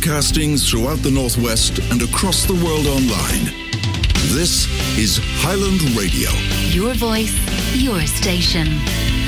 broadcasting throughout the Northwest and across the world online. This is Highland Radio. Your voice, your station.